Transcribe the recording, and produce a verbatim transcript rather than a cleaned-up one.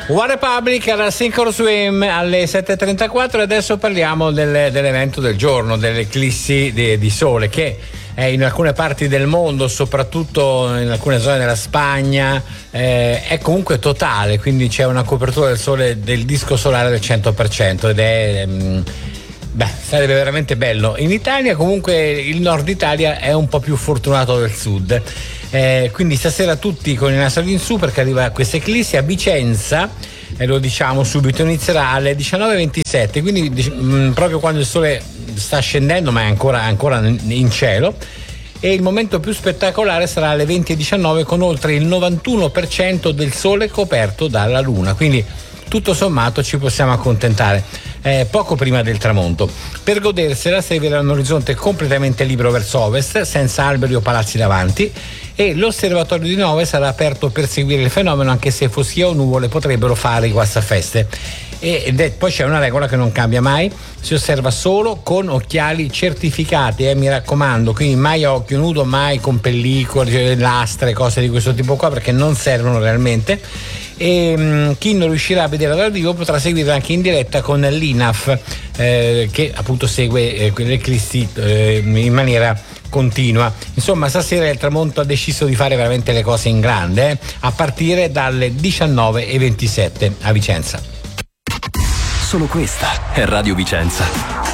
One Republic alla Synchro Swim alle sette e trentaquattro e adesso parliamo del, dell'evento del giorno, dell'eclissi di, di sole che eh, in alcune parti del mondo, soprattutto in alcune zone della Spagna, eh, è comunque totale, quindi c'è una copertura del sole del disco solare del cento per cento ed è... Mh, Beh, sarebbe veramente bello. In Italia comunque il nord Italia è un po' più fortunato del sud. Eh, quindi stasera tutti con i nastri in su perché arriva questa eclissi a Vicenza, e lo diciamo subito, inizierà alle diciannove e ventisette, quindi mh, proprio quando il sole sta scendendo ma è ancora, ancora in cielo, e il momento più spettacolare sarà alle venti e diciannove con oltre il novantuno per cento del sole coperto dalla luna, quindi tutto sommato ci possiamo accontentare. Eh, poco prima del tramonto. Per godersela si vedrà un orizzonte completamente libero verso ovest, senza alberi o palazzi davanti, e l'osservatorio di Nove sarà aperto per seguire il fenomeno, anche se foschia o nuvole potrebbero fare i guastafeste. E de- poi c'è una regola che non cambia mai: si osserva solo con occhiali certificati, eh, mi raccomando, quindi mai a occhio nudo, mai con pellicole, lastre, cose di questo tipo qua, perché non servono realmente. E mh, chi non riuscirà a vedere dal vivo potrà seguirla anche in diretta con l'I N A F, eh, che appunto segue eh, l'eclissi eh, in maniera continua. Insomma, stasera il tramonto ha deciso di fare veramente le cose in grande, eh, a partire dalle diciannove e ventisette a Vicenza. Solo questa è Radio Vicenza.